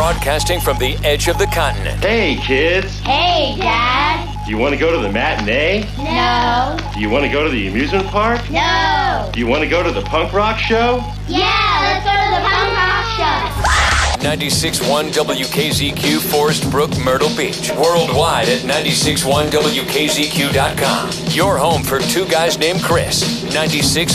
Broadcasting from the edge of the continent. Hey, kids. Hey, Dad. Do you want to go to the matinee? No. Do you want to go to the amusement park? No. Do you want to go to the punk rock show? Yeah, let's go to the punk rock show. 96.1 WKZQ, Forest Brook, Myrtle Beach. Worldwide at 96.1WKZQ.com. Your home for two guys named Chris. 96.